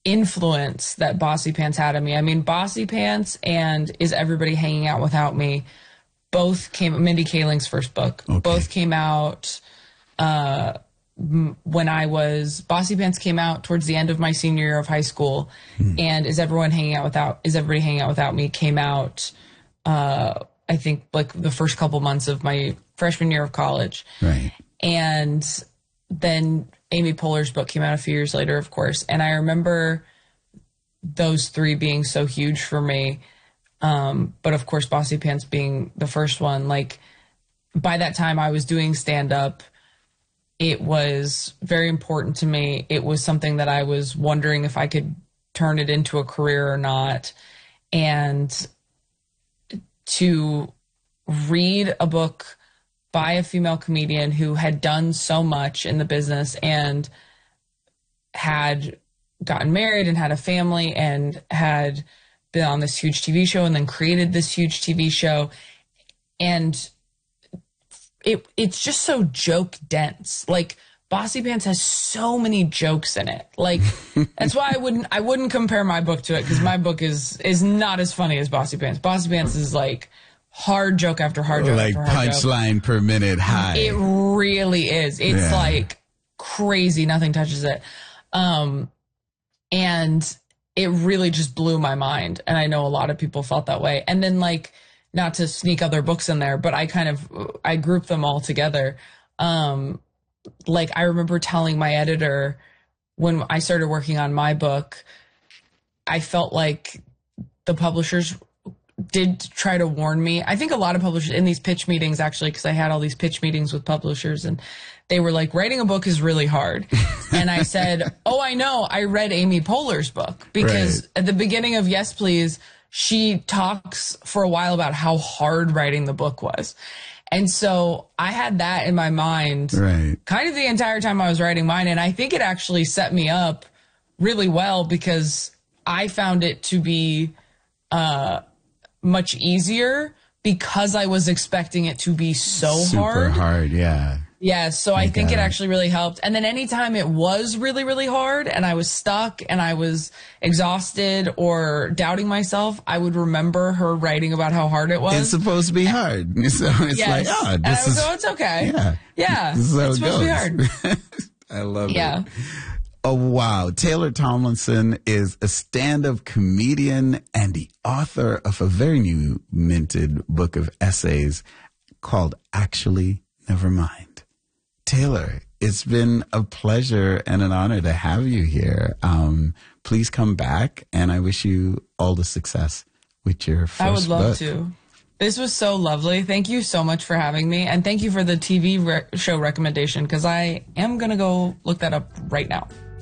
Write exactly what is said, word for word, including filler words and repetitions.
influence that Bossy Pants had on me. I mean, Bossy Pants and Is Everybody Hanging Out Without Me both came, Mindy Kaling's first book, okay. both came out uh, when I was, Bossy Pants came out towards the end of my senior year of high school, hmm. and Is Everyone Hanging Out Without, Is Everybody Hanging Out Without Me came out, uh, I think, like the first couple months of my freshman year of college. Right. And then Amy Poehler's book came out a few years later, of course. And I remember those three being so huge for me. Um, but of course, Bossy Pants being the first one. Like, by that time I was doing stand-up. It was very important to me. It was something that I was wondering if I could turn it into a career or not. And to read a book by a female comedian who had done so much in the business and had gotten married and had a family and had been on this huge T V show and then created this huge T V show. And it it's just so joke dense. Like, Bossy Pants has so many jokes in it. Like, that's why I wouldn't I wouldn't compare my book to it, because my book is is not as funny as Bossy Pants. Bossy Pants is like hard joke after hard joke like after hard joke. Punchline per minute high. It really is. It's yeah. like crazy. Nothing touches it. Um, and it really just blew my mind. And I know a lot of people felt that way. And then, like, not to sneak other books in there, but I kind of, I grouped them all together. Um, like, I remember telling my editor when I started working on my book, I felt like the publishers did try to warn me. I think a lot of publishers in these pitch meetings, actually, because I had all these pitch meetings with publishers, and they were like, writing a book is really hard. And I said, oh, I know. I read Amy Poehler's book, because right. at the beginning of Yes, Please, she talks for a while about how hard writing the book was. And so I had that in my mind right. kind of the entire time I was writing mine. And I think it actually set me up really well, because I found it to be uh, much easier because I was expecting it to be so Super hard. Super hard, yeah. Yeah, so I, I think it, it actually really helped. And then anytime it was really, really hard and I was stuck and I was exhausted or doubting myself, I would remember her writing about how hard it was. It's supposed to be hard. So it's yes. like, oh, this and I would is... go, it's okay. Yeah. Yeah, this is how it's it supposed goes. to be hard. I love yeah. it. Oh, wow. Taylor Tomlinson is a stand-up comedian and the author of a very new minted book of essays called Actually Never Mind. Taylor, it's been a pleasure and an honor to have you here. Um, please come back, and I wish you all the success with your first book. I would love book. to. This was so lovely. Thank you so much for having me, and thank you for the T V re- show recommendation, because I am going to go look that up right now.